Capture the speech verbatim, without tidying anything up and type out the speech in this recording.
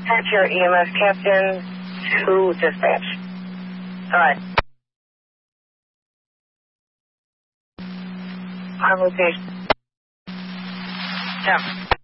Dispatch your E M S captain to dispatch. Alright. On location. Yeah.